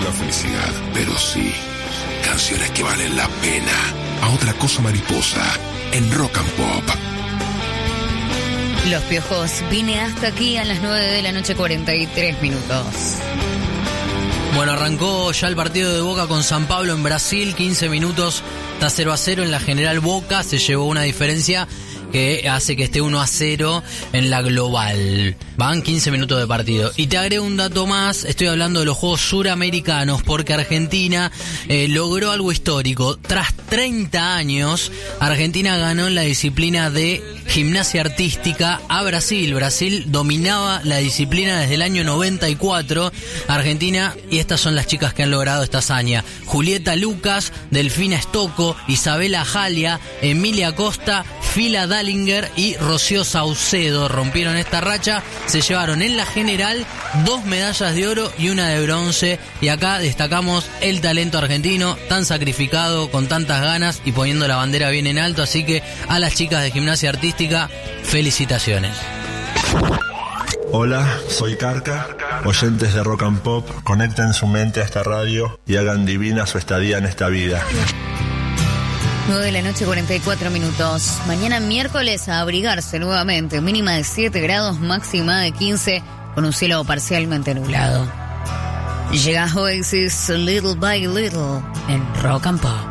la felicidad, pero sí, canciones que valen la pena. A Otra Cosa Mariposa, en Rock and Pop. Los Piojos, vine hasta aquí a las 9 de la noche, 43 minutos. Bueno, arrancó ya el partido de Boca con San Pablo en Brasil, 15 minutos, está 0-0 en la general. Boca se llevó una diferencia que hace que esté 1-0 en la global. Van 15 minutos de partido. Y te agrego un dato más, estoy hablando de los Juegos Suramericanos, porque Argentina logró algo histórico. Tras 30 años, Argentina ganó en la disciplina de gimnasia artística a Brasil. Brasil dominaba la disciplina desde el año 94. Argentina, y estas son las chicas que han logrado esta hazaña: Julieta Lucas, Delfina Estocco, Isabela Jalia, Emilia Costa, Fila Dallinger y Rocío Saucedo rompieron esta racha. Se llevaron en la general 2 medallas de oro y 1 de bronce. Y acá destacamos el talento argentino, tan sacrificado, con tantas ganas y poniendo la bandera bien en alto. Así que a las chicas de gimnasia artística, felicitaciones. Hola, soy Carca. Oyentes de Rock and Pop, conecten su mente a esta radio y hagan divina su estadía en esta vida. 9 de la noche, 44 minutos. Mañana miércoles a abrigarse nuevamente. Mínima de 7 grados, máxima de 15, con un cielo parcialmente nublado. Llega Oasis, Little by Little, en Rock and Pop.